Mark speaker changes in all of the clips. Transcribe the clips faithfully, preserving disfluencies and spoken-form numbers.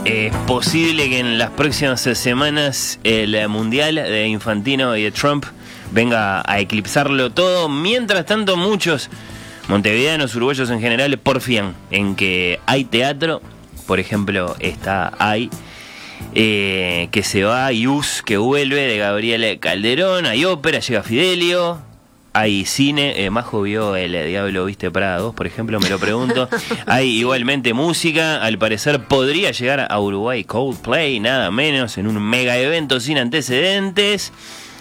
Speaker 1: Es posible que en las próximas semanas el Mundial de Infantino y de Trump venga a eclipsarlo todo. Mientras tanto, muchos montevideanos, uruguayos en general, porfían en que hay teatro. Por ejemplo, está Hay, eh, que se va, Yus, que vuelve, de Gabriel Calderón. Hay ópera, llega Fidelio. Hay cine, eh, Majo vio El Diablo Viste Prada dos, por ejemplo, me lo pregunto. Hay igualmente música, al parecer podría llegar a Uruguay Coldplay, nada menos, en un mega evento sin antecedentes.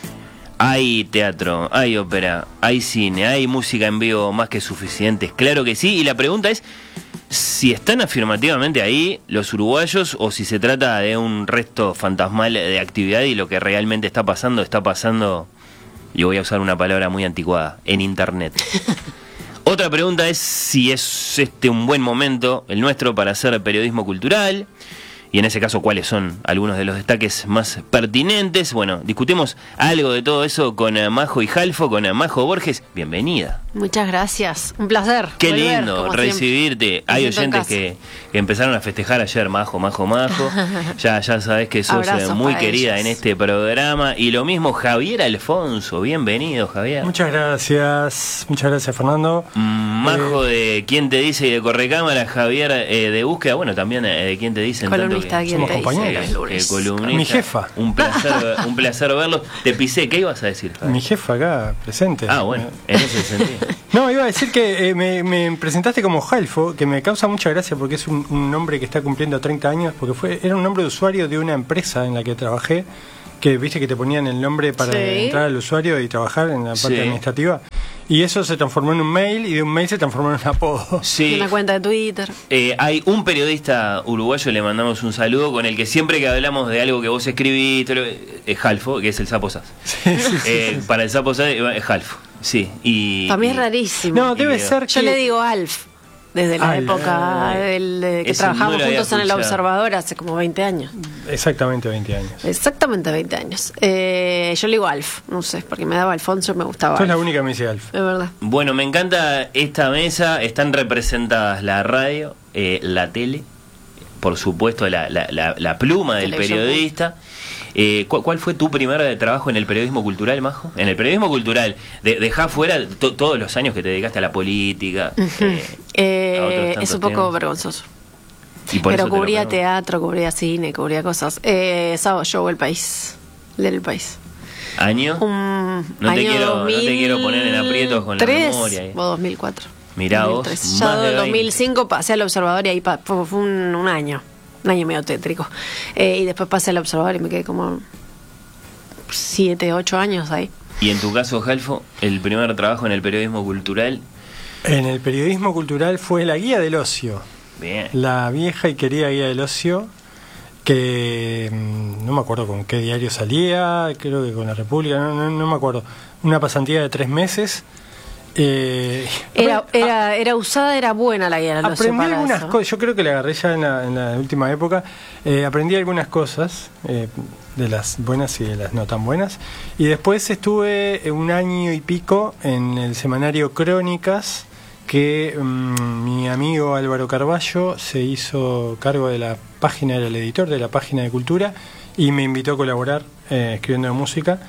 Speaker 1: Hay teatro, hay ópera, hay cine, hay música en vivo más que suficientes, claro que sí. Y la pregunta es si están afirmativamente ahí los uruguayos o si se trata de un resto fantasmal de actividad y lo que realmente está pasando, está pasando... Y voy a usar una palabra muy anticuada, en internet. Otra pregunta es si es este un buen momento, el nuestro, para hacer periodismo cultural. Y en ese caso, ¿cuáles son algunos de los destaques más pertinentes? Bueno, discutimos algo de todo eso con Majo y Jalfo, con Majo Borges. Bienvenida.
Speaker 2: Muchas gracias, un placer.
Speaker 1: Qué
Speaker 2: volver,
Speaker 1: lindo recibirte.
Speaker 2: Siempre.
Speaker 1: Hay oyentes que, que empezaron a festejar ayer, Majo, Majo, Majo. ya, ya sabes que sos
Speaker 2: Abrazos
Speaker 1: muy querida
Speaker 2: ellos.
Speaker 1: en este programa. Y lo mismo Javier Alfonso. Bienvenido, Javier.
Speaker 3: Muchas gracias, muchas gracias, Fernando.
Speaker 1: Majo
Speaker 3: eh,
Speaker 1: de Quién Te Dice y de Correcámara, Javier eh, de Búsqueda, bueno, también eh, de Quién Te Dice.
Speaker 2: Columnista, ¿quién
Speaker 3: somos
Speaker 2: te dice?
Speaker 3: compañeros.
Speaker 2: El lunes.
Speaker 1: Eh, columnista.
Speaker 3: Mi jefa.
Speaker 1: Un placer, un placer verlo. Te pisé, ¿qué ibas a decir, Javier?
Speaker 3: Mi jefa acá, presente.
Speaker 1: Ah, bueno, en ese sentido.
Speaker 3: No, iba a decir que eh, me, me presentaste como Jalfo, que me causa mucha gracia porque es un, un nombre que está cumpliendo treinta años, porque fue era un nombre de usuario de una empresa en la que trabajé, que viste que te ponían el nombre para
Speaker 2: Sí.
Speaker 3: entrar al usuario y trabajar en la parte
Speaker 1: Sí.
Speaker 3: administrativa. Y eso se transformó en un mail y de un mail se transformó en un apodo.
Speaker 1: Sí.
Speaker 2: Una cuenta de Twitter.
Speaker 1: Eh, hay un periodista uruguayo, le mandamos un saludo, con el que siempre que hablamos de algo que vos escribiste, lo- es Jalfo, que es el Sapo Sas.
Speaker 3: Sí, sí, sí.
Speaker 1: Eh, para el Sapo Sas es Jalfo, sí. Y,
Speaker 2: Para mí es
Speaker 1: y-
Speaker 2: rarísimo.
Speaker 3: No, debe
Speaker 1: y-
Speaker 3: ser que...
Speaker 2: Yo le digo Alf, desde la
Speaker 3: Alf.
Speaker 2: época del, de que
Speaker 1: Ese
Speaker 2: trabajamos
Speaker 1: no lo había
Speaker 2: juntos en El
Speaker 1: escuchado.
Speaker 2: Observador hace como veinte años.
Speaker 3: Exactamente veinte años.
Speaker 2: Exactamente veinte años. Eh, yo le digo Alf, no sé, porque me daba Alfonso y me gustaba
Speaker 3: Sos la
Speaker 2: Alf.
Speaker 3: única que me dice Alf.
Speaker 2: Es verdad.
Speaker 1: Bueno, me encanta esta mesa, están representadas la radio, eh, la tele, por supuesto la, la, la, la pluma del
Speaker 2: Televisión.
Speaker 1: periodista. Eh, ¿cu- ¿Cuál fue tu primer trabajo en el periodismo cultural, Majo? En el periodismo cultural, de, dejá fuera to- todos los años que te dedicaste a la política. eh,
Speaker 2: Eh,
Speaker 1: a otros
Speaker 2: es
Speaker 1: tantos
Speaker 2: un poco
Speaker 1: temas.
Speaker 2: vergonzoso.
Speaker 1: Y por eso
Speaker 2: Pero
Speaker 1: te lo
Speaker 2: cubría
Speaker 1: pregunto.
Speaker 2: teatro, cubría cine, cubría cosas. Eh, Sábado Show, El País. Leer El País.
Speaker 1: ¿Año?
Speaker 2: Un
Speaker 1: No te
Speaker 2: año
Speaker 1: quiero- no te
Speaker 2: dos mil
Speaker 1: quiero poner en aprietos con la
Speaker 2: tres
Speaker 1: memoria, eh.
Speaker 2: o dos mil cuatro.
Speaker 1: Mirá vos,
Speaker 2: dos mil tres.
Speaker 1: más
Speaker 2: Ya
Speaker 1: de
Speaker 2: del dos mil
Speaker 1: veinte.
Speaker 2: cinco pasé al Observador y ahí pa- fue, fue un, un año. Un año medio tétrico. Eh, y después pasé al Observador y me quedé como siete, ocho años ahí.
Speaker 1: Y en tu caso, Jalfo, el primer trabajo en el periodismo cultural.
Speaker 3: En el periodismo cultural fue la guía del ocio.
Speaker 1: Bien.
Speaker 3: La vieja y querida guía del ocio, que mm, no me acuerdo con qué diario salía, creo que con La República, no, no, no me acuerdo. Una pasantía de tres meses. Eh,
Speaker 2: Era,
Speaker 3: a-
Speaker 2: era, era usada, era buena la guía del ocio
Speaker 3: aprendí
Speaker 2: para
Speaker 3: algunas
Speaker 2: eso.
Speaker 3: cosas, yo creo que la agarré ya en la, en la última época. Eh, aprendí algunas cosas, eh, de las buenas y de las no tan buenas. Y después estuve un año y pico en el semanario Crónicas, que mm, mi amigo Álvaro Carballo se hizo cargo de la página, era el editor de la página de cultura y me invitó a colaborar eh, escribiendo música.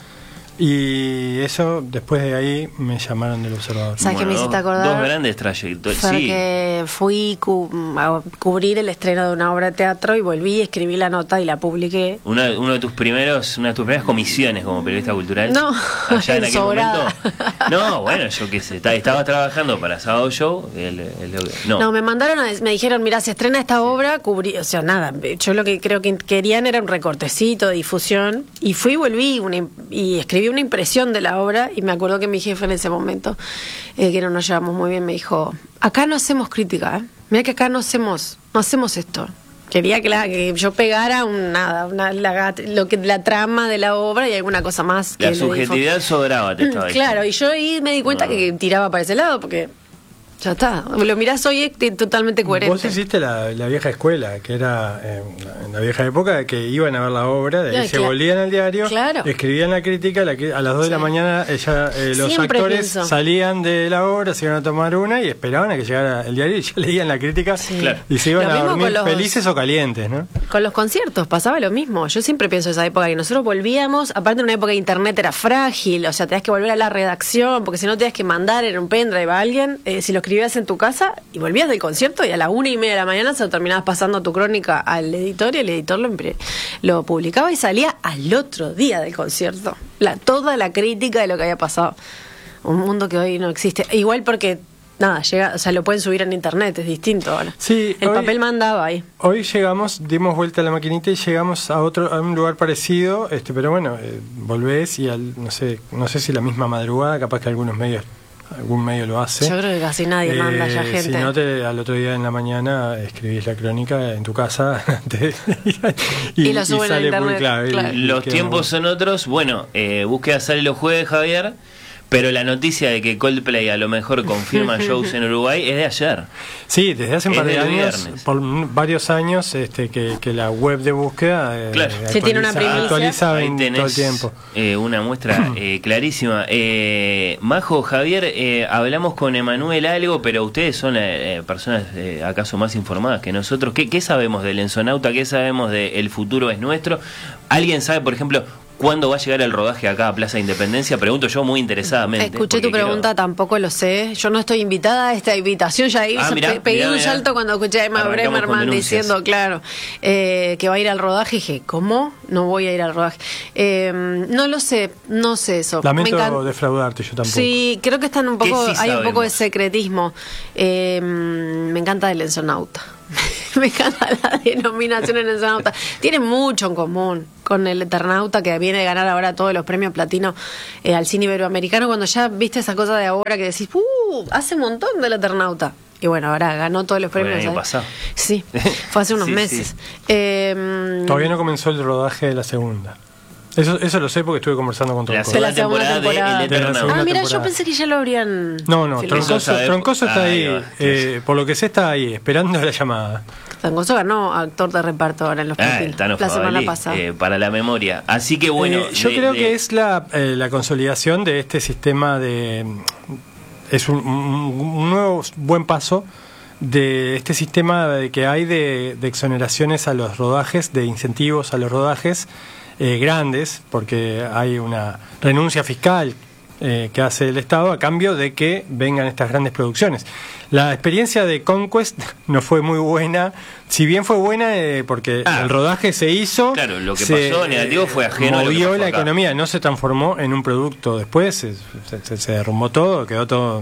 Speaker 3: Y eso, después de ahí, me llamaron del Observador.
Speaker 2: ¿Sabes qué me hiciste acordar?
Speaker 1: Dos grandes trayectorias. Sí.
Speaker 2: Porque fui cu- a cubrir el estreno de una obra de teatro y volví, escribí la nota y la publiqué.
Speaker 1: Una, uno de tus primeros, una de tus primeras comisiones como periodista cultural.
Speaker 2: No,
Speaker 1: allá en aquel
Speaker 2: sobrada.
Speaker 1: momento. No, bueno, yo qué sé, está- estabas trabajando para Sábado Show. El, el- no.
Speaker 2: No, me mandaron, a, me dijeron, mira, se estrena esta obra, cubrí, o sea, nada, yo lo que creo que querían era un recortecito, difusión, y fui y volví una, im- y escribí una impresión de la obra, y me acuerdo que mi jefe en ese momento, eh, que no nos llevamos muy bien, me dijo, acá no hacemos crítica, ¿eh? Mira que acá no hacemos, no hacemos esto. Quería que, la, que yo pegara un nada, una, la, lo que, la trama de la obra y alguna cosa más. Que
Speaker 1: La
Speaker 2: le dijo.
Speaker 1: subjetividad sobraba, te estaba diciendo.
Speaker 2: Claro, y yo ahí me di cuenta
Speaker 1: No.
Speaker 2: que tiraba para ese lado, porque Ya está. Lo mirás hoy es totalmente coherente.
Speaker 3: Vos hiciste la, la vieja escuela, que era eh, en la vieja época, que iban a ver la obra, de ahí
Speaker 2: Ay,
Speaker 3: se
Speaker 2: claro.
Speaker 3: volvían al diario,
Speaker 2: Claro.
Speaker 3: escribían la crítica, la, a las dos
Speaker 2: Sí.
Speaker 3: de la mañana eh, ya, eh, los
Speaker 2: Siempre
Speaker 3: actores
Speaker 2: pienso.
Speaker 3: salían de la obra, se iban a tomar una y esperaban a que llegara el diario y ya leían la crítica
Speaker 2: Sí.
Speaker 1: Claro.
Speaker 3: y se iban
Speaker 2: Lo
Speaker 3: a
Speaker 2: mismo
Speaker 3: dormir
Speaker 2: con los-
Speaker 3: felices o calientes, ¿no?
Speaker 2: Con los conciertos pasaba lo mismo. Yo siempre pienso esa época que nosotros volvíamos, aparte en una época que internet era frágil, o sea, tenías que volver a la redacción, porque si no tenías que mandar en un pendrive a alguien, eh, si lo escribías en tu casa y volvías del concierto y a la una y media de la mañana se lo terminabas pasando tu crónica al editor y el editor lo, impre- lo publicaba y salía al otro día del concierto. La, toda la crítica de lo que había pasado. Un mundo que hoy no existe. Igual porque, nada, llega, o sea, lo pueden subir en internet, es distinto ahora.
Speaker 3: Sí,
Speaker 2: el
Speaker 3: hoy-
Speaker 2: papel mandaba ahí.
Speaker 3: Hoy llegamos, dimos vuelta a la maquinita y llegamos a otro, a un lugar parecido, este, pero bueno, eh, volvés y al, no sé, no sé si la misma madrugada, capaz que algunos medios, algún medio lo hace.
Speaker 2: Yo creo que casi nadie manda ya
Speaker 3: Eh,
Speaker 2: gente.
Speaker 3: Si no, te, al otro día en la mañana escribís la crónica en tu casa antes de- y,
Speaker 2: Y lo suben a
Speaker 3: sale muy
Speaker 2: internet,
Speaker 3: claro. y-
Speaker 2: claro.
Speaker 3: y
Speaker 1: Los
Speaker 3: queda
Speaker 1: tiempos
Speaker 3: muy-
Speaker 1: son otros. Bueno, eh, búsqueda sale los jueves, Javier. Pero la noticia de que Coldplay a lo mejor confirma shows en Uruguay es de ayer.
Speaker 3: Sí, desde hace un
Speaker 1: Es
Speaker 3: par de
Speaker 1: del
Speaker 3: años,
Speaker 1: viernes.
Speaker 3: por m- varios años, este, que, que la web de búsqueda eh,
Speaker 1: Claro.
Speaker 2: Sí, tiene una
Speaker 3: actualiza-
Speaker 2: primicia.
Speaker 3: actualiza
Speaker 1: Ahí
Speaker 3: en
Speaker 1: tenés
Speaker 3: todo el tiempo.
Speaker 1: eh, una muestra eh, clarísima. Eh, Majo, Javier, eh, hablamos con Emanuel algo, pero ustedes son eh, eh, personas eh, acaso más informadas que nosotros. ¿Qué, qué sabemos del Ensonauta? ¿Qué sabemos de El futuro es nuestro? ¿Alguien sabe, por ejemplo, cuándo va a llegar el rodaje acá a Plaza Independencia? Pregunto yo muy interesadamente.
Speaker 2: Escuché tu
Speaker 1: porque quiero-
Speaker 2: pregunta, tampoco lo sé. Yo no estoy invitada a esta invitación. Ya ahí
Speaker 1: Ah,
Speaker 2: se
Speaker 1: mirá,
Speaker 2: pe- pegué
Speaker 1: mirá,
Speaker 2: un
Speaker 1: mirá.
Speaker 2: salto cuando escuché a Emma
Speaker 1: Arrancamos con
Speaker 2: Bremerman
Speaker 1: denuncias.
Speaker 2: diciendo, claro, eh, que va a ir al rodaje. Y dije, ¿cómo? No voy a ir al rodaje. Eh, no lo sé, no sé eso.
Speaker 3: Lamento
Speaker 2: Me encan-
Speaker 3: defraudarte, yo tampoco.
Speaker 2: Sí, creo que están un
Speaker 1: ¿Qué
Speaker 2: poco,
Speaker 1: sí
Speaker 2: hay un poco de
Speaker 1: sabemos?
Speaker 2: secretismo. Eh, me encanta el Ensonauta. Me encanta la denominación en Ensonauta. Tiene mucho en común con el Eternauta, que viene de ganar ahora todos los premios platino eh, al cine iberoamericano, cuando ya viste esa cosa de ahora que decís, ¡uh! Hace un montón del Eternauta. Y bueno, ahora ganó todos los
Speaker 1: Fue el
Speaker 2: premios.
Speaker 1: año
Speaker 2: ¿sabes?
Speaker 1: pasado.
Speaker 2: Sí, fue hace unos
Speaker 1: Sí,
Speaker 2: meses.
Speaker 1: sí.
Speaker 2: Eh,
Speaker 3: Todavía no comenzó el rodaje de la segunda. Eso, eso lo sé porque estuve conversando con
Speaker 1: La
Speaker 3: Troncoso.
Speaker 2: de la
Speaker 1: segunda
Speaker 2: segunda
Speaker 1: temporada,
Speaker 2: temporada.
Speaker 1: de El
Speaker 3: De la
Speaker 1: Eternauta.
Speaker 3: segunda
Speaker 2: Ah, mira, yo
Speaker 3: temporada.
Speaker 2: pensé que ya lo habrían.
Speaker 3: No, no,
Speaker 2: filmado.
Speaker 3: Troncoso,
Speaker 1: Eso sabe-
Speaker 3: Troncoso está
Speaker 1: Ahí
Speaker 3: ahí,
Speaker 1: va.
Speaker 3: eh, por lo que sé está ahí, esperando la llamada.
Speaker 2: Troncoso ganó actor de reparto ahora en los
Speaker 1: Ah,
Speaker 2: platinos,
Speaker 1: el Tano
Speaker 2: la semana
Speaker 1: Favalí,
Speaker 2: pasada.
Speaker 1: eh, para la memoria. Así que bueno.
Speaker 3: Eh, yo
Speaker 1: de-
Speaker 3: creo
Speaker 1: de-
Speaker 3: que es la, eh, la consolidación de este sistema de... Es un, un- un nuevo buen paso de este sistema de que hay de, de exoneraciones a los rodajes, de incentivos a los rodajes eh, grandes, porque hay una renuncia fiscal eh, que hace el Estado a cambio de que vengan estas grandes producciones. La experiencia de Conquest no fue muy buena, si bien fue buena eh, porque
Speaker 1: Ah.
Speaker 3: el rodaje se hizo,
Speaker 1: Claro, lo que
Speaker 3: se,
Speaker 1: pasó negativo fue ajeno a lo que
Speaker 3: movió
Speaker 1: pasó
Speaker 3: la
Speaker 1: acá.
Speaker 3: economía, no se transformó en un producto después, se, se- se derrumbó todo, quedó todo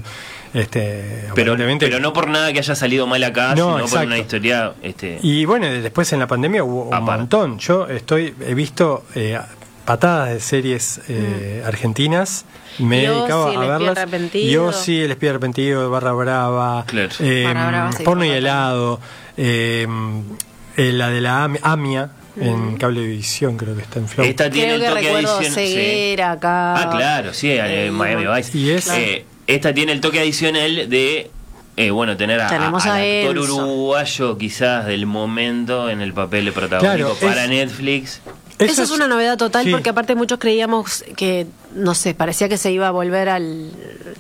Speaker 3: este
Speaker 1: Pero,
Speaker 3: aparentemente-
Speaker 1: pero no por nada que haya salido mal acá,
Speaker 3: No,
Speaker 1: sino por
Speaker 3: exacto.
Speaker 1: una historia. Este,
Speaker 3: Y bueno, después en la pandemia hubo un
Speaker 1: Aparte.
Speaker 3: montón. Yo estoy he visto eh, patadas de series eh, argentinas. Me he
Speaker 2: Yossi,
Speaker 3: dedicado
Speaker 2: El
Speaker 3: a
Speaker 2: espía
Speaker 3: verlas.
Speaker 2: arrepentido.
Speaker 3: Yo sí, El espía arrepentido, Barra Brava,
Speaker 1: Claro.
Speaker 3: eh,
Speaker 2: Barra Brava se
Speaker 3: Porno y
Speaker 2: hizo
Speaker 3: helado, eh, eh, la de la Am- AMIA en Cablevisión, creo que está en Flow.
Speaker 1: esta tiene
Speaker 2: Creo
Speaker 1: el
Speaker 2: que
Speaker 1: toque
Speaker 2: recuerdo
Speaker 1: adicional. sí.
Speaker 2: Ceguera acá.
Speaker 1: Ah, claro, sí, eh,
Speaker 2: Eh,
Speaker 1: Miami Vice.
Speaker 3: y es-
Speaker 1: Eh, esta tiene el toque adicional de. Eh, bueno, tener a,
Speaker 2: Tenemos
Speaker 1: a-
Speaker 2: a
Speaker 1: al actor
Speaker 2: Enzo.
Speaker 1: uruguayo quizás del momento en el papel de protagónico
Speaker 3: Claro,
Speaker 1: para
Speaker 3: es-
Speaker 1: Netflix.
Speaker 2: Eso es una novedad total
Speaker 3: sí.
Speaker 2: porque aparte muchos creíamos que, no sé, parecía que se iba a volver al...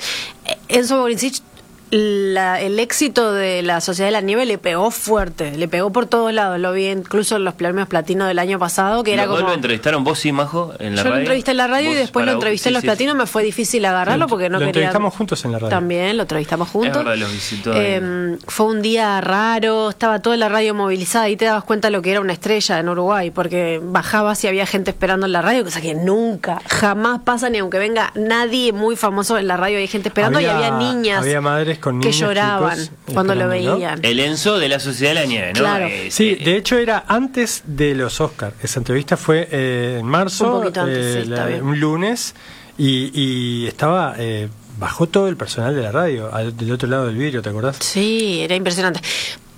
Speaker 2: Enzo Borincic, la- el éxito de La Sociedad de la Nieve le pegó fuerte, le pegó por todos lados, lo vi incluso en los premios platino del año pasado, que era
Speaker 1: ¿Lo, vos
Speaker 2: como...
Speaker 1: lo entrevistaron vos, sí, Majo, en la
Speaker 2: Yo
Speaker 1: radio?
Speaker 2: lo entrevisté en la radio y
Speaker 1: Vos
Speaker 2: después lo
Speaker 1: para-
Speaker 2: entrevisté en
Speaker 1: sí,
Speaker 2: los
Speaker 1: sí,
Speaker 2: platinos, me fue difícil agarrarlo
Speaker 3: Lo-
Speaker 2: porque no
Speaker 3: lo
Speaker 2: quería...
Speaker 3: entrevistamos juntos en la radio.
Speaker 2: También lo entrevistamos juntos.
Speaker 1: Es verdad, los visitó ahí.
Speaker 2: Eh, fue un día raro, estaba toda la radio movilizada y te dabas cuenta lo que era una estrella en Uruguay, porque bajabas y había gente esperando en la radio, cosa que nunca, jamás pasa, ni aunque venga nadie muy famoso en la radio, hay gente esperando
Speaker 3: Había-
Speaker 2: y había niñas
Speaker 3: había madres con
Speaker 2: que
Speaker 3: niños
Speaker 2: lloraban
Speaker 3: chicos
Speaker 2: cuando lo
Speaker 3: esperando, ¿no?
Speaker 2: veían.
Speaker 1: El Enzo de la Sociedad de la Nieve, ¿no?
Speaker 2: Claro.
Speaker 1: Eh,
Speaker 3: Sí,
Speaker 1: eh,
Speaker 3: de hecho era antes de los Oscars. Esa entrevista fue eh, en marzo,
Speaker 2: Un poquito antes,
Speaker 3: eh,
Speaker 2: sí, está bien.
Speaker 3: un lunes, y, y estaba, eh, bajó todo el personal de la radio, al- del otro lado del vidrio, ¿te acordás?
Speaker 2: Sí, era impresionante.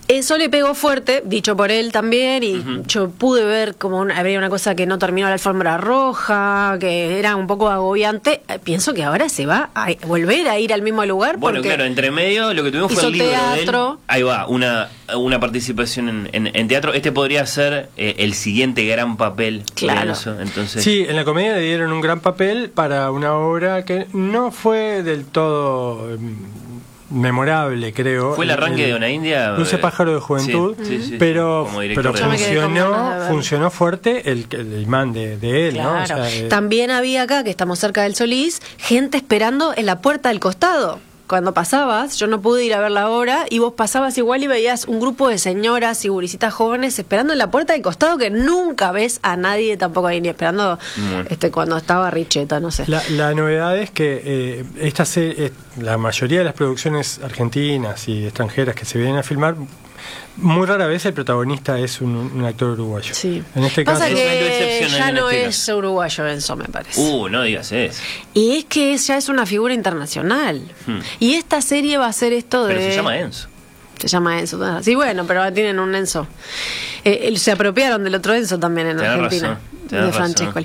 Speaker 2: Eso le pegó fuerte, dicho por él también, y
Speaker 1: Ujú.
Speaker 2: yo pude ver como una, había una cosa que no terminó la alfombra roja, que era un poco agobiante. Eh, Pienso que ahora se va a volver a ir al mismo lugar.
Speaker 1: Bueno,
Speaker 2: porque
Speaker 1: claro, entre medio lo que tuvimos fue
Speaker 2: hizo
Speaker 1: el libro
Speaker 2: teatro.
Speaker 1: de él. Ahí va, una, una participación en, en, en teatro. Este podría ser eh, el siguiente gran papel.
Speaker 2: Claro.
Speaker 1: de Enzo, entonces,
Speaker 3: Sí, en la comedia le dieron un gran papel para una obra que no fue del todo mm, memorable, creo.
Speaker 1: Fue el arranque de Una India.
Speaker 3: Dulce
Speaker 1: eh,
Speaker 3: Pájaro de Juventud,
Speaker 1: sí, sí, sí,
Speaker 3: pero,
Speaker 1: como director
Speaker 3: pero
Speaker 1: de-
Speaker 2: Yo me quedé con ganas de
Speaker 3: funcionó,
Speaker 2: verlo.
Speaker 3: funcionó fuerte el, el imán de, de él, ¿no? O
Speaker 2: Claro.
Speaker 3: sea, eh,
Speaker 2: También había acá, que estamos cerca del Solís, gente esperando en la puerta del costado. Cuando pasabas, yo no pude ir a ver la obra, y vos pasabas igual y veías un grupo de señoras y gurisitas jóvenes esperando en la puerta del costado, que nunca ves a nadie tampoco ahí, ni esperando
Speaker 1: Bueno.
Speaker 2: este cuando estaba Richeta, no sé.
Speaker 3: La, la novedad es que eh, esta se- eh, la mayoría de las producciones argentinas y extranjeras que se vienen a filmar, muy rara vez el protagonista es un, un actor uruguayo.
Speaker 2: Sí.
Speaker 3: En este
Speaker 2: Pasa
Speaker 3: caso,
Speaker 1: Es lo
Speaker 2: que
Speaker 1: excepcional
Speaker 2: ya
Speaker 1: en
Speaker 2: no
Speaker 1: este
Speaker 2: es
Speaker 1: caso.
Speaker 2: uruguayo Enzo, me parece.
Speaker 1: Uh, no digas eso.
Speaker 2: Y es que ya es una figura internacional.
Speaker 1: Hmm.
Speaker 2: Y esta serie va a ser esto de...
Speaker 1: Pero se llama Enzo.
Speaker 2: Se llama Enzo. ah, Sí, bueno, pero ahora tienen un Enzo. Eh, él- se apropiaron del otro Enzo también en
Speaker 1: Tenés
Speaker 2: Argentina.
Speaker 1: razón, tenés
Speaker 2: de
Speaker 1: razón.
Speaker 2: Francescoli.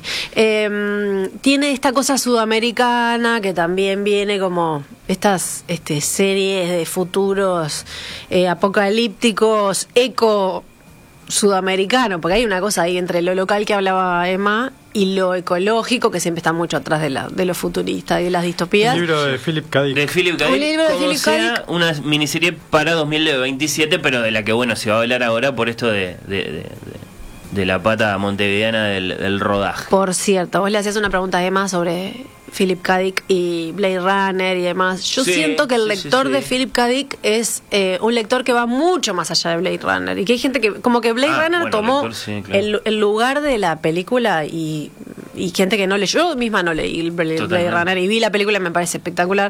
Speaker 2: Eh, tiene esta cosa sudamericana que también viene como estas este, series de futuros eh, apocalípticos, eco sudamericano, porque hay una cosa ahí entre lo local que hablaba Emma y lo ecológico, que siempre está mucho atrás de, la, de lo futurista y de las distopías.
Speaker 3: el libro de Philip K. Dick.
Speaker 1: De Philip K.
Speaker 2: Un
Speaker 1: Dick,
Speaker 2: libro de
Speaker 1: como
Speaker 2: Philip K.
Speaker 1: sea,
Speaker 2: Dick.
Speaker 1: una miniserie para dos mil veintisiete, pero de la que, bueno, se va a hablar ahora por esto de, de, de, de- de la pata montevideana del, del rodaje.
Speaker 2: Por cierto, vos le hacías una pregunta a Emma sobre Philip K. Dick y Blade Runner y demás. Yo
Speaker 1: Sí,
Speaker 2: siento que el
Speaker 1: sí,
Speaker 2: lector
Speaker 1: sí,
Speaker 2: de
Speaker 1: sí.
Speaker 2: Philip K. Dick es eh, un lector que va mucho más allá de Blade Runner. Y que hay gente que, como que Blade
Speaker 1: Ah,
Speaker 2: Runner
Speaker 1: bueno,
Speaker 2: tomó
Speaker 1: lector, sí, claro.
Speaker 2: el, el lugar de la película y, y gente que no leyó. Yo misma no leí Blade, Blade
Speaker 1: Totalmente.
Speaker 2: Runner y vi la película y me parece espectacular.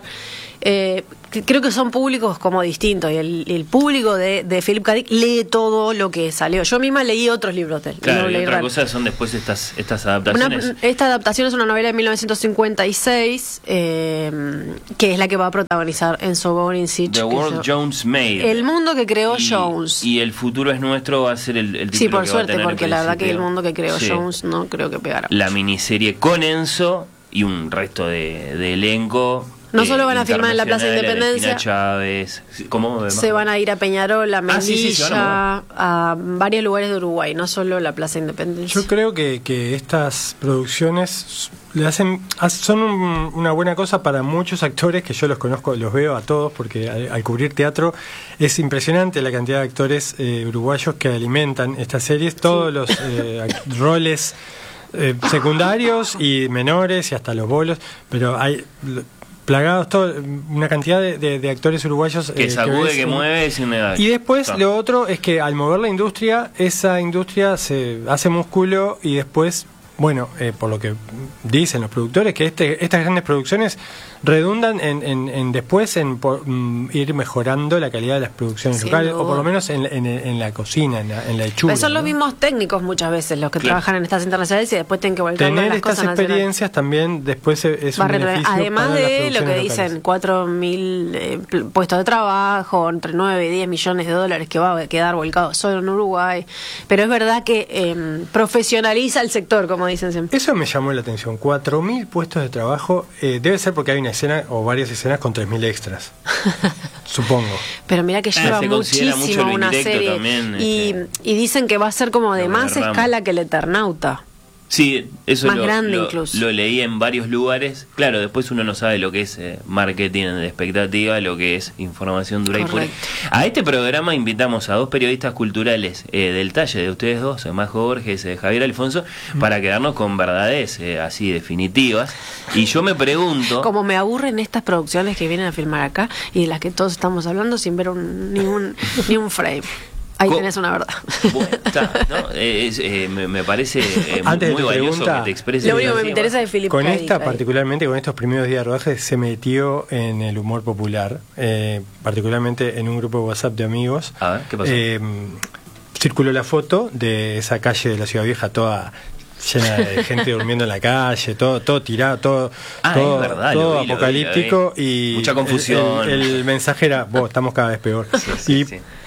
Speaker 2: Eh, que- creo que son públicos como distintos y el, el público de, de Philip K. Dick lee todo lo que salió. Yo misma leí otros libros de él.
Speaker 1: Claro,
Speaker 2: no
Speaker 1: y
Speaker 2: Blade
Speaker 1: otra
Speaker 2: Runner.
Speaker 1: cosa son después estas, estas
Speaker 2: Una-
Speaker 1: adaptaciones.
Speaker 2: esta adaptación es una novela de mil novecientos cincuenta y seis, eh, que es la que va a protagonizar Enzo Borincic.
Speaker 1: The
Speaker 2: que
Speaker 1: World
Speaker 2: yo-
Speaker 1: Jones Made.
Speaker 2: El mundo que creó
Speaker 1: y,
Speaker 2: Jones.
Speaker 1: Y el futuro es nuestro va a ser el, el título
Speaker 2: Sí, por
Speaker 1: que va a
Speaker 2: suerte,
Speaker 1: tener
Speaker 2: porque la verdad que el
Speaker 1: principio.
Speaker 2: mundo que creó
Speaker 1: Sí.
Speaker 2: Jones no creo que pegara.
Speaker 1: La miniserie con Enzo y un resto de, de elenco.
Speaker 2: No solo van a filmar en la Plaza
Speaker 1: internacional,
Speaker 2: Independencia.
Speaker 1: Alejandra Chávez. ¿Cómo?
Speaker 2: Se van a ir a Peñarol, a
Speaker 1: Ah, sí, sí, se van a
Speaker 2: Melilla, a varios lugares de Uruguay, no solo la Plaza Independencia.
Speaker 3: Yo creo que, que estas producciones le hacen ha- son un- una buena cosa para muchos actores que yo los conozco, los veo a todos porque al, al cubrir teatro es impresionante la cantidad de actores eh, uruguayos que alimentan estas series, todos los eh, ac- roles eh, secundarios y menores y hasta los bolos, pero hay l- plagados todo, una cantidad de, de- de actores uruguayos
Speaker 1: Que
Speaker 3: eh,
Speaker 1: sacude,
Speaker 3: ves
Speaker 1: que
Speaker 3: en-
Speaker 1: mueve, es innegable.
Speaker 3: y después
Speaker 1: Está.
Speaker 3: lo otro es que al mover la industria, esa industria se hace músculo y después, bueno, eh, por lo que dicen los productores, que este, estas grandes producciones redundan en, en, en después en por- mm, ir mejorando la calidad de las producciones
Speaker 2: Sin
Speaker 3: locales, o
Speaker 2: duda.
Speaker 3: por lo menos en, en, en la cocina, en la, en la hechura.
Speaker 2: Pero son los
Speaker 3: ¿no?
Speaker 2: mismos técnicos muchas veces los que
Speaker 1: Claro.
Speaker 2: trabajan en estas internacionales y después tienen que volver a
Speaker 3: Tener
Speaker 2: las
Speaker 3: estas
Speaker 2: cosas nacionales.
Speaker 3: experiencias también después es
Speaker 2: Va a
Speaker 3: un
Speaker 2: retroceder.
Speaker 3: beneficio
Speaker 2: Además
Speaker 3: para las
Speaker 2: de lo que
Speaker 3: producciones
Speaker 2: dicen,
Speaker 3: locales.
Speaker 2: cuatro mil eh, pl- puestos de trabajo, entre nueve y diez millones de dólares que va a quedar volcados solo en Uruguay. Pero es verdad que eh, profesionaliza el sector, como dicen siempre.
Speaker 3: Eso me llamó la atención. cuatro mil puestos de trabajo. eh, debe ser porque hay una escena o varias escenas con tres mil extras. Supongo.
Speaker 2: Pero mira que
Speaker 1: Ah,
Speaker 2: lleva
Speaker 1: se considera
Speaker 2: muchísimo
Speaker 1: mucho lo
Speaker 2: una
Speaker 1: indirecto
Speaker 2: serie.
Speaker 1: también,
Speaker 2: y,
Speaker 1: este,
Speaker 2: y dicen que va a ser como de
Speaker 1: lo
Speaker 2: más
Speaker 1: agarramos.
Speaker 2: escala que el Eternauta.
Speaker 1: Sí, eso
Speaker 2: Más
Speaker 1: lo,
Speaker 2: grande
Speaker 1: lo-
Speaker 2: incluso.
Speaker 1: lo leí en varios lugares. Claro, después uno no sabe lo que es eh, marketing de expectativa, lo que es información dura y pura.
Speaker 2: Correcto.
Speaker 1: A este programa invitamos a dos periodistas culturales eh, del talle de ustedes dos, Majo Borges, eh, Javier Alfonso, para quedarnos con verdades eh, así definitivas. Y yo me pregunto...
Speaker 2: Como me aburren estas producciones que vienen a filmar acá y de las que todos estamos hablando sin ver un, ni, un, ni un frame. Ahí
Speaker 1: Co-
Speaker 2: tenés una verdad.
Speaker 1: Bueno, está, ¿no? Eh, es, eh, me, me parece eh, muy,
Speaker 3: Antes de
Speaker 1: muy
Speaker 3: tu
Speaker 1: valioso
Speaker 3: pregunta,
Speaker 1: que te expreses.
Speaker 2: Lo único que me
Speaker 1: así,
Speaker 2: interesa es Philip
Speaker 3: Con
Speaker 2: K.
Speaker 3: esta,
Speaker 2: Dick ahí.
Speaker 3: particularmente con estos primeros días de rodaje, se metió en el humor popular, eh, particularmente en un grupo de WhatsApp de amigos.
Speaker 1: A ver, ¿qué pasó?
Speaker 3: Eh, circuló la foto de esa calle de la Ciudad Vieja toda llena de gente durmiendo en la calle, todo todo tirado, todo,
Speaker 1: Ah,
Speaker 3: todo,
Speaker 1: es verdad,
Speaker 3: todo
Speaker 1: lo vi, lo vi,
Speaker 3: apocalíptico
Speaker 1: lo vi.
Speaker 3: y
Speaker 1: Mucha confusión.
Speaker 3: El, el- el mensaje era, vos, estamos cada vez peor.
Speaker 1: Sí, sí,
Speaker 3: y
Speaker 1: sí.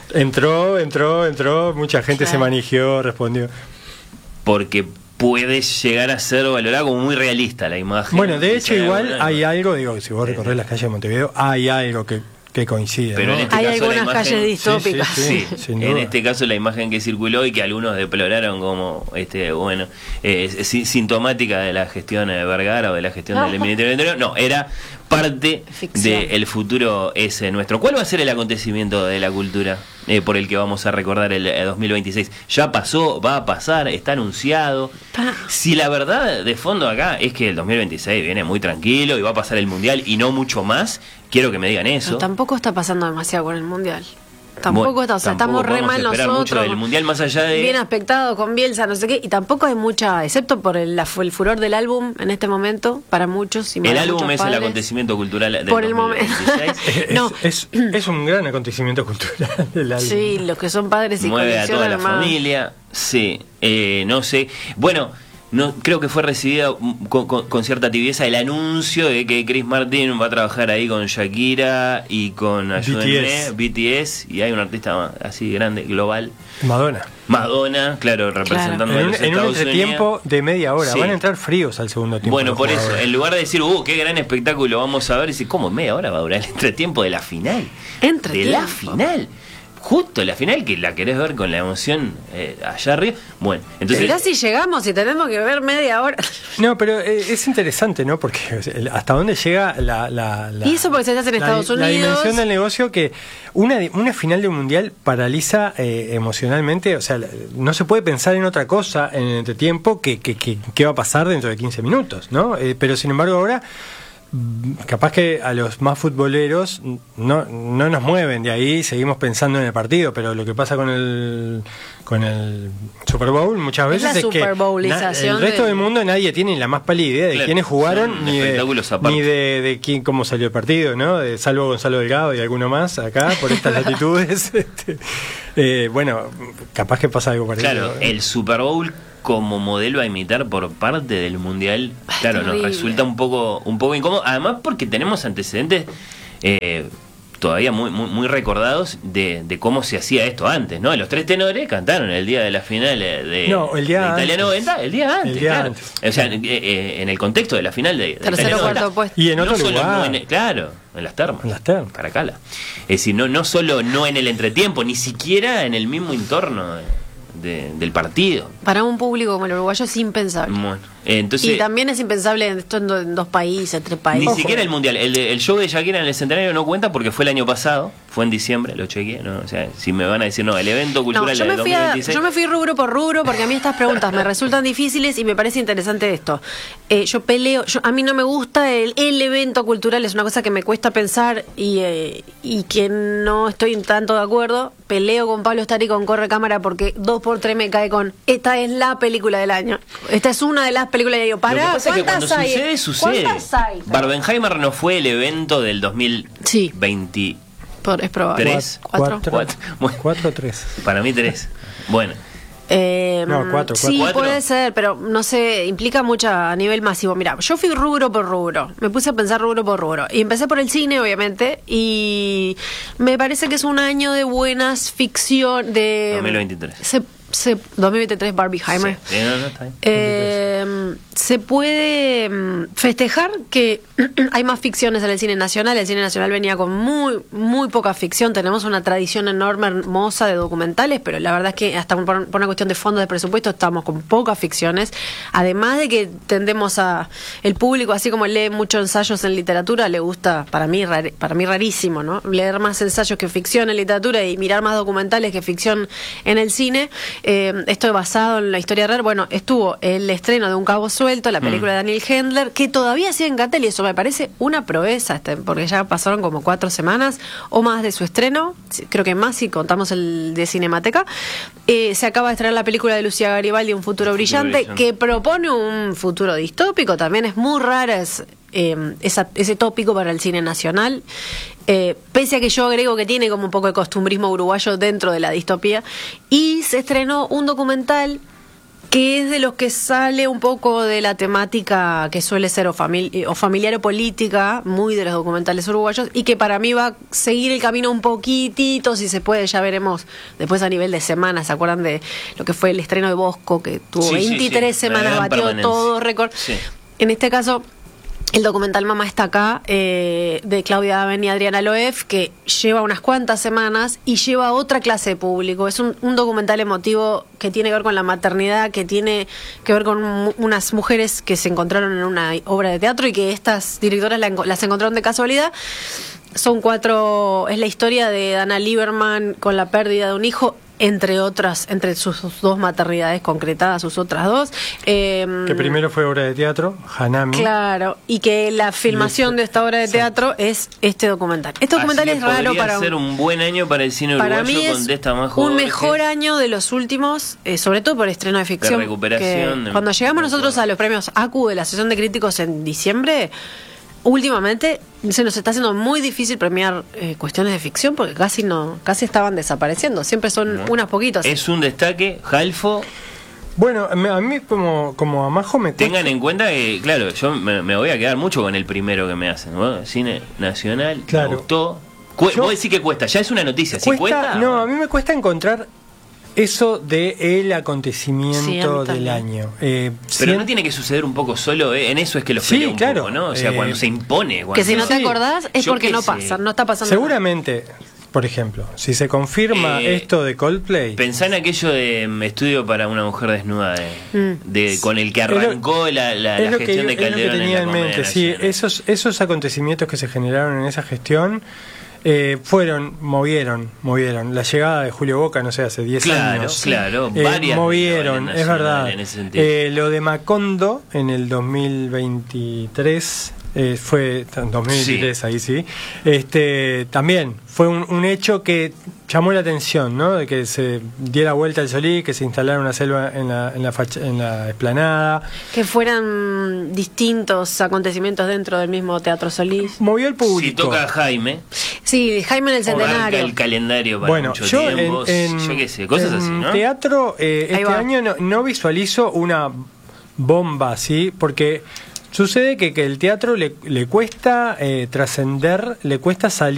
Speaker 3: Entró, entró, entró, mucha gente
Speaker 2: Claro.
Speaker 3: se manigió, respondió.
Speaker 1: Porque puede llegar a ser valorada como muy realista la imagen.
Speaker 3: Bueno, de hecho
Speaker 1: Quizá
Speaker 3: igual
Speaker 1: alguna-
Speaker 3: hay algo, digo, si vos recorres las calles de Montevideo, hay algo que, que coincide,
Speaker 1: Pero
Speaker 3: ¿no?
Speaker 1: en este
Speaker 2: Hay
Speaker 1: caso, la
Speaker 2: algunas
Speaker 1: imagen-
Speaker 2: calles distópicas.
Speaker 3: Sí, sí,
Speaker 1: Sí,
Speaker 3: sin
Speaker 1: en
Speaker 3: duda.
Speaker 1: este caso la imagen que circuló y que algunos deploraron como, este, bueno, eh, si- sintomática de la gestión de Vergara o de la gestión del Ministerio del Interior, no, era parte
Speaker 2: Ficción.
Speaker 1: del futuro ese nuestro. ¿Cuál va a ser el acontecimiento de la cultura eh, por el que vamos a recordar el eh, dos mil veintiséis? Ya pasó, va a pasar, está anunciado.
Speaker 2: Pa.
Speaker 1: Si la verdad de fondo acá es que el dos mil veintiséis viene muy tranquilo y va a pasar el Mundial y no mucho más, quiero que me digan eso.
Speaker 2: Pero tampoco está pasando demasiado con el Mundial. Tampoco
Speaker 1: Bueno,
Speaker 2: está, o sea,
Speaker 1: tampoco
Speaker 2: estamos re
Speaker 1: podemos
Speaker 2: mal
Speaker 1: esperar mucho
Speaker 2: nosotros.
Speaker 1: del Mundial más allá de...
Speaker 2: Bien aspectado con Bielsa, no sé qué. Y tampoco hay mucha, excepto por el, la- el furor del álbum en este momento, para muchos. Y
Speaker 1: El
Speaker 2: para
Speaker 1: álbum
Speaker 2: muchos
Speaker 1: es el
Speaker 2: padres.
Speaker 1: acontecimiento cultural del
Speaker 2: Por el momento.
Speaker 1: dos mil veintiséis.
Speaker 3: Es,
Speaker 2: No.
Speaker 3: es, es un gran acontecimiento cultural del álbum.
Speaker 2: Sí, los que son padres y
Speaker 1: Mueve a toda la
Speaker 2: coleccionan más.
Speaker 1: familia. Sí, eh, no sé. Bueno, no creo que fue recibida con, con- con cierta tibieza el anuncio de que Chris Martin va a trabajar ahí con Shakira y con ayúdenme, B T S, y hay un artista más así grande, global.
Speaker 3: Madonna.
Speaker 1: Madonna, claro, representando a
Speaker 3: En un,
Speaker 1: los
Speaker 3: en un
Speaker 1: Estados
Speaker 3: entretiempo
Speaker 1: Unidos.
Speaker 3: de media hora.
Speaker 1: Sí.
Speaker 3: Van a entrar fríos al segundo tiempo.
Speaker 1: Bueno,
Speaker 3: los
Speaker 1: por eso,
Speaker 3: jugadores.
Speaker 1: en lugar de decir, uh, qué gran espectáculo vamos a ver, dice, ¿cómo media hora va a durar el entretiempo de la final?
Speaker 2: Entretiempo.
Speaker 1: De la final. Justo la final, que la querés ver con la emoción eh, allá arriba. Bueno, entonces...
Speaker 2: Mirá si llegamos y tenemos que ver media hora.
Speaker 3: No, pero eh, es interesante, ¿no? Porque o sea, el- hasta dónde llega la... la, la
Speaker 2: Y eso porque se hace en
Speaker 3: la-
Speaker 2: Estados
Speaker 3: La
Speaker 2: Unidos.
Speaker 3: dimensión del negocio que una, di- una final de un mundial paraliza eh, emocionalmente, o sea, la- no se puede pensar en otra cosa en el entretiempo que, que, que, que va a pasar dentro de quince minutos, ¿no? Eh, pero sin embargo ahora... mm, capaz que a los más futboleros no, no nos mueven de ahí, seguimos pensando en el partido, pero lo que pasa con el con el Super Bowl muchas
Speaker 2: Es la
Speaker 3: veces es, que
Speaker 2: Super
Speaker 3: na-
Speaker 2: Bowlización
Speaker 3: el resto
Speaker 2: de-
Speaker 3: del mundo nadie tiene ni la más pálida idea de
Speaker 1: Claro,
Speaker 3: quiénes jugaron
Speaker 1: son
Speaker 3: ni de,
Speaker 1: espectáculos aparte.
Speaker 3: ni de, de quién cómo salió el partido, ¿no? De, salvo Gonzalo Delgado y alguno más acá por estas latitudes. Este, eh, bueno, capaz que pasa algo parecido.
Speaker 1: Claro, el Super Bowl como modelo a imitar por parte del Mundial, claro, nos
Speaker 2: terrible.
Speaker 1: resulta un poco un poco incómodo, además porque tenemos antecedentes eh, todavía muy muy, muy recordados de, de cómo se hacía esto antes, ¿no? Los tres tenores cantaron el día de la final eh, de,
Speaker 3: No, el día
Speaker 1: de Italia
Speaker 3: antes.
Speaker 1: noventa, el día antes,
Speaker 3: El día
Speaker 1: claro.
Speaker 3: antes.
Speaker 1: O sea, eh, eh, en el contexto de la final de, de
Speaker 2: Tercero
Speaker 1: Italia
Speaker 2: o cuarto
Speaker 1: noventa.
Speaker 2: puesto.
Speaker 3: Y en
Speaker 1: No
Speaker 3: otro
Speaker 1: solo
Speaker 3: lugar.
Speaker 1: no en el- claro, en las termas.
Speaker 3: En las termas.
Speaker 1: Caracala. Es decir, no, no solo no en el entretiempo, ni siquiera en el mismo entorno de- de- del partido.
Speaker 2: Para un público como el uruguayo es impensable.
Speaker 1: Bueno, eh, entonces,
Speaker 2: y también es impensable esto en, do- en dos países, tres países.
Speaker 1: ni siquiera el mundial. El, de- el show de Shakira en el centenario no cuenta porque fue el año pasado, fue en diciembre, lo chequeé. ¿No? O sea, si me van a decir, no, el evento
Speaker 2: No,
Speaker 1: cultural
Speaker 2: yo
Speaker 1: del
Speaker 2: me, fui a-
Speaker 1: dos mil veintiséis.
Speaker 2: yo me fui rubro por rubro porque a mí estas preguntas me resultan difíciles y me parece interesante esto. Eh, yo peleo, yo, a mí no me gusta el, el evento cultural, es una cosa que me cuesta pensar y, eh, y que no estoy tanto de acuerdo. Peleo con Pablo Stari con Corre Cámara porque dos por tres me cae con esta es la película del año. Esta es una de las películas del año.
Speaker 1: Lo que
Speaker 2: Pará,
Speaker 1: pasa es que cuando
Speaker 2: ¿cuántas hay?
Speaker 1: sucede, sucede.
Speaker 2: ¿Cuántas hay?
Speaker 1: Barbenheimer no fue el evento del dos mil veinte.
Speaker 2: Sí. Por- es probable.
Speaker 1: Tres.
Speaker 2: ¿Cuatro?
Speaker 3: Cuatro,
Speaker 1: Cuatro. Bueno.
Speaker 3: cuatro o tres.
Speaker 1: Para mí tres. Bueno.
Speaker 2: Eh,
Speaker 3: No, cuatro,
Speaker 2: sí,
Speaker 1: cuatro.
Speaker 2: puede ser, pero no sé, implica mucho a nivel masivo. Mira, yo fui rubro por rubro, me puse a pensar rubro por rubro. Y empecé por el cine, obviamente, y me parece que es un año de buenas ficción de...
Speaker 1: dos mil veintitrés.
Speaker 2: Se, se, dos mil veintitrés Barbieheimer.
Speaker 1: Sí, no, no, está bien.
Speaker 2: Eh, se puede mm, festejar que hay más ficciones en el cine nacional. El cine nacional venía con muy muy poca ficción. Tenemos una tradición enorme, hermosa de documentales, pero la verdad es que hasta por, por una cuestión de fondos de presupuesto estamos con pocas ficciones. Además de que tendemos a el público, así como lee muchos ensayos en literatura, le gusta, para mí rar- para mí rarísimo, ¿no? Leer más ensayos que ficción en literatura y mirar más documentales que ficción en el cine. Eh, esto es basado en la historia real. Bueno, estuvo el estreno de Un Cabo Suelto, la película de Daniel Hendler, que todavía sigue en cartel y eso me parece una proeza, este, porque ya pasaron como cuatro semanas o más de su estreno, creo que más si contamos el de Cinemateca. Eh, se acaba de estrenar la película de Lucía Garibaldi, Un futuro brillante,
Speaker 1: brillante.
Speaker 2: que propone un futuro distópico, también es muy rara es, eh, esa- ese tópico para el cine nacional. Eh, pese a que yo agrego que tiene como un poco de costumbrismo uruguayo dentro de la distopía. Y se estrenó un documental que es de los que sale un poco de la temática que suele ser o, famili o familiar o política, muy de los documentales uruguayos, y que para mí va a seguir el camino un poquitito, si se puede, ya veremos después a nivel de semanas. ¿Se acuerdan de lo que fue el estreno de Bosco, que tuvo
Speaker 1: Sí, sí,
Speaker 2: veintitrés
Speaker 1: sí.
Speaker 2: semanas, batió todo récord?
Speaker 1: Sí.
Speaker 2: En este caso, el documental Mamá está acá, eh, de Claudia Aben y Adriana Loef, que lleva unas cuantas semanas y lleva otra clase de público. Es un, un documental emotivo que tiene que ver con la maternidad, que tiene que ver con mu- unas mujeres que se encontraron en una obra de teatro y que estas directoras la, las encontraron de casualidad. Son cuatro, es la historia de Dana Lieberman con la pérdida de un hijo, entre otras, entre sus, sus dos maternidades concretadas, sus otras dos. Eh,
Speaker 3: Que primero fue obra de teatro, Hanami.
Speaker 2: Claro, y que la filmación de esta obra de teatro es este documental. Este documental
Speaker 1: Así
Speaker 2: es
Speaker 1: que
Speaker 2: raro
Speaker 1: podría
Speaker 2: para
Speaker 1: ser un buen año para el cine
Speaker 2: para
Speaker 1: uruguayo
Speaker 2: mí
Speaker 1: con
Speaker 2: es
Speaker 1: de esta más
Speaker 2: un
Speaker 1: Jorge.
Speaker 2: mejor año de los últimos, eh, sobre todo por estreno de ficción.
Speaker 1: De recuperación,
Speaker 2: que
Speaker 1: de-
Speaker 2: cuando llegamos
Speaker 1: de
Speaker 2: nosotros
Speaker 1: acuerdo.
Speaker 2: a los premios A Q de la sesión de críticos en diciembre, últimamente se nos está haciendo muy difícil premiar eh, cuestiones de ficción porque casi no, casi estaban desapareciendo. Siempre son
Speaker 1: No.
Speaker 2: unas poquitas.
Speaker 1: Es un destaque, Halfo.
Speaker 3: Bueno, me- a mí como, como a Majo me cuesta.
Speaker 1: Tengan en cuenta que, claro, yo me, me voy a quedar mucho con el primero que me hacen, ¿no? Cine nacional,
Speaker 3: Claro.
Speaker 1: me gustó. Cu-
Speaker 3: Yo-
Speaker 1: vos decís que cuesta, ya es una noticia. ¿Sí
Speaker 3: Cuesta-
Speaker 1: cuesta?
Speaker 3: No, a mí me cuesta encontrar eso de el
Speaker 2: Sí, a
Speaker 3: acontecimiento
Speaker 2: mí
Speaker 3: del
Speaker 2: también.
Speaker 3: año. Eh,
Speaker 1: Pero
Speaker 3: sien-
Speaker 1: no tiene que suceder un poco solo, ¿eh? En eso es que los
Speaker 3: Sí,
Speaker 1: pelea un
Speaker 3: claro.
Speaker 1: poco, ¿no? O sea,
Speaker 3: Eh,
Speaker 1: cuando se impone. Cuando
Speaker 2: que si no te
Speaker 3: Sí.
Speaker 2: acordás es
Speaker 1: Yo
Speaker 2: porque
Speaker 1: qué
Speaker 2: no
Speaker 1: sé.
Speaker 2: pasa, no está pasando nada.
Speaker 3: Seguramente, por ejemplo, si se confirma
Speaker 1: Eh,
Speaker 3: esto de Coldplay,
Speaker 1: Pensá en aquello de mm, Estudio para una mujer desnuda, de,
Speaker 2: Mm.
Speaker 1: de- con el que
Speaker 3: Es lo-
Speaker 1: arrancó la, la,
Speaker 3: es
Speaker 1: la
Speaker 3: lo que,
Speaker 1: gestión
Speaker 3: yo-
Speaker 1: de
Speaker 3: es lo que
Speaker 1: Calderón
Speaker 3: tenía
Speaker 1: en
Speaker 3: en
Speaker 1: la
Speaker 3: mente.
Speaker 1: Comedia
Speaker 3: Sí,
Speaker 1: Nacional.
Speaker 3: esos, esos acontecimientos que se generaron en esa gestión eh, fueron, movieron, movieron. La llegada de Julio Boca, no sé, hace diez
Speaker 1: Claro,
Speaker 3: años.
Speaker 1: claro,
Speaker 3: eh,
Speaker 1: varias
Speaker 3: movieron,
Speaker 1: nacionales
Speaker 3: es verdad.
Speaker 1: en ese sentido.
Speaker 3: Eh, lo de Macondo en el dos mil veintitrés. Eh, fue en dos mil veintitrés,
Speaker 1: Sí.
Speaker 3: ahí sí. Este, también fue un, un hecho que llamó la atención, ¿no? De que se diera vuelta el Solís, que se instalara una selva en la, en la, facha- en la explanada.
Speaker 2: Que fueran distintos acontecimientos dentro del mismo Teatro Solís.
Speaker 3: Movió el público.
Speaker 1: Si toca Jaime,
Speaker 2: Sí, Jaime en el
Speaker 1: marca
Speaker 2: centenario.
Speaker 1: el calendario para
Speaker 3: Bueno,
Speaker 1: mucho
Speaker 3: yo
Speaker 1: tiempo,
Speaker 3: en, en-
Speaker 1: yo qué sé, cosas
Speaker 3: en
Speaker 1: así, ¿no?
Speaker 3: teatro eh,
Speaker 2: Ahí
Speaker 3: este
Speaker 2: va.
Speaker 3: año no, no visualizo una bomba así, porque sucede que, que el teatro le, le cuesta eh, trascender, le cuesta salir.